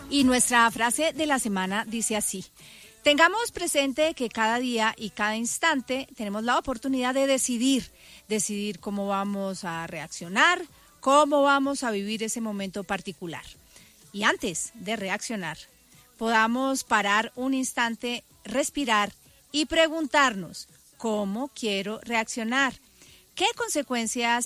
Y nuestra frase de la semana dice así: tengamos presente que cada día y cada instante tenemos la oportunidad de decidir cómo vamos a reaccionar, cómo vamos a vivir ese momento particular. Y antes de reaccionar, podamos parar un instante, respirar y preguntarnos: ¿cómo quiero reaccionar? ¿Qué consecuencias